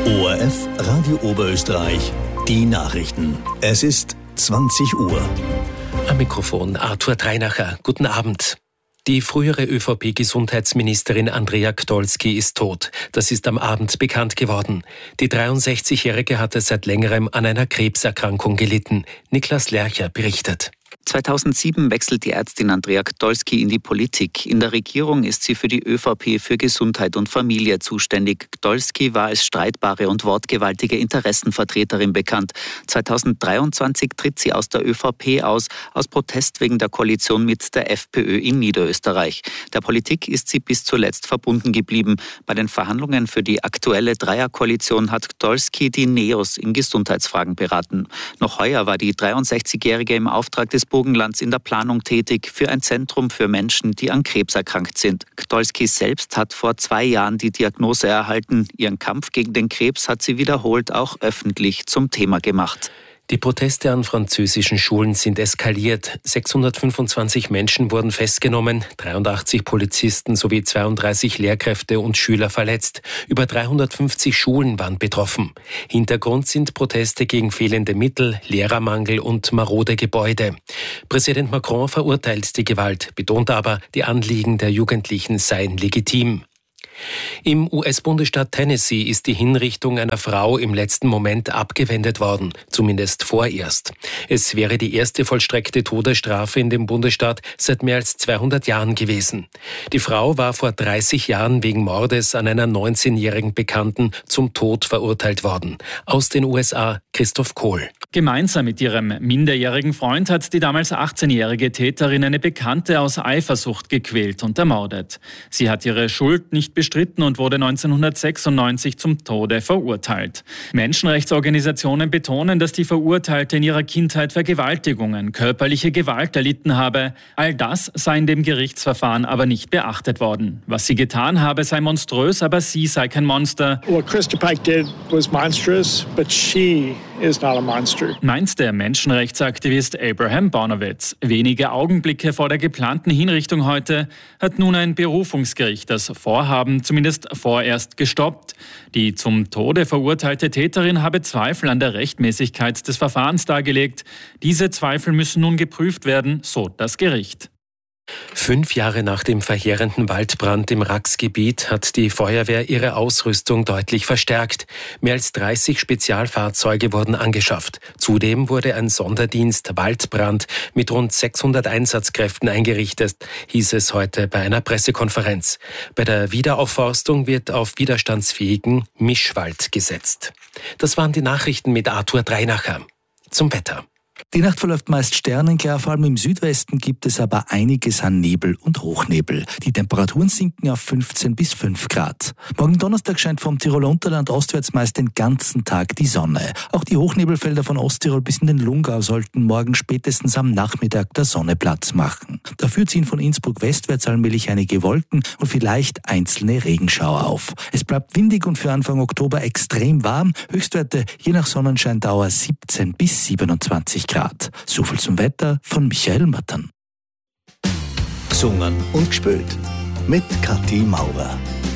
ORF Radio Oberösterreich, die Nachrichten. Es ist 20 Uhr. Am Mikrofon Arthur Dreinacher. Guten Abend. Die frühere ÖVP-Gesundheitsministerin Andrea Gdolski ist tot. Das ist am Abend bekannt geworden. Die 63-Jährige hatte seit längerem an einer Krebserkrankung gelitten. Niklas Lercher berichtet. 2007 wechselt die Ärztin Andrea Gdolski in die Politik. In der Regierung ist sie für die ÖVP für Gesundheit und Familie zuständig. Gdolski war als streitbare und wortgewaltige Interessenvertreterin bekannt. 2023 tritt sie aus der ÖVP aus Protest wegen der Koalition mit der FPÖ in Niederösterreich. Der Politik ist sie bis zuletzt verbunden geblieben. Bei den Verhandlungen für die aktuelle Dreierkoalition hat Gdolski die NEOS in Gesundheitsfragen beraten. Noch heuer war die 63-Jährige im Auftrag des Burgenlands in der Planung tätig für ein Zentrum für Menschen, die an Krebs erkrankt sind. Gdolski selbst hat vor 2 Jahren die Diagnose erhalten. Ihren Kampf gegen den Krebs hat sie wiederholt auch öffentlich zum Thema gemacht. Die Proteste an französischen Schulen sind eskaliert. 625 Menschen wurden festgenommen, 83 Polizisten sowie 32 Lehrkräfte und Schüler verletzt. Über 350 Schulen waren betroffen. Hintergrund sind Proteste gegen fehlende Mittel, Lehrermangel und marode Gebäude. Präsident Macron verurteilt die Gewalt, betont aber, die Anliegen der Jugendlichen seien legitim. Im US-Bundesstaat Tennessee ist die Hinrichtung einer Frau im letzten Moment abgewendet worden, zumindest vorerst. Es wäre die erste vollstreckte Todesstrafe in dem Bundesstaat seit mehr als 200 Jahren gewesen. Die Frau war vor 30 Jahren wegen Mordes an einer 19-jährigen Bekannten zum Tod verurteilt worden. Aus den USA Christoph Kohl. Gemeinsam mit ihrem minderjährigen Freund hat die damals 18-jährige Täterin eine Bekannte aus Eifersucht gequält und ermordet. Sie hat ihre Schuld nicht bestritten und wurde 1996 zum Tode verurteilt. Menschenrechtsorganisationen betonen, dass die Verurteilte in ihrer Kindheit Vergewaltigungen, körperliche Gewalt erlitten habe. All das sei in dem Gerichtsverfahren aber nicht beachtet worden. Was sie getan habe, sei monströs, aber sie sei kein Monster. What Krista Pike did was monstrous, but she is not a monster. Meint der Menschenrechtsaktivist Abraham Bonowitz. Wenige Augenblicke vor der geplanten Hinrichtung heute hat nun ein Berufungsgericht das Vorhaben zumindest vorerst gestoppt. Die zum Tode verurteilte Täterin habe Zweifel an der Rechtmäßigkeit des Verfahrens dargelegt. Diese Zweifel müssen nun geprüft werden, so das Gericht. 5 Jahre nach dem verheerenden Waldbrand im Rax-Gebiet hat die Feuerwehr ihre Ausrüstung deutlich verstärkt. Mehr als 30 Spezialfahrzeuge wurden angeschafft. Zudem wurde ein Sonderdienst Waldbrand mit rund 600 Einsatzkräften eingerichtet, hieß es heute bei einer Pressekonferenz. Bei der Wiederaufforstung wird auf widerstandsfähigen Mischwald gesetzt. Das waren die Nachrichten mit Arthur Dreinacher. Zum Wetter. Die Nacht verläuft meist sternenklar, vor allem im Südwesten gibt es aber einiges an Nebel und Hochnebel. Die Temperaturen sinken auf 15 bis 5 Grad. Morgen Donnerstag scheint vom Tiroler Unterland ostwärts meist den ganzen Tag die Sonne. Auch die Hochnebelfelder von Osttirol bis in den Lungau sollten morgen spätestens am Nachmittag der Sonne Platz machen. Dafür ziehen von Innsbruck westwärts allmählich einige Wolken und vielleicht einzelne Regenschauer auf. Es bleibt windig und für Anfang Oktober extrem warm. Höchstwerte je nach Sonnenscheindauer 17 bis 27 Grad. So viel zum Wetter von Michael Mattern. Gesungen und gespielt mit Kathi Maurer.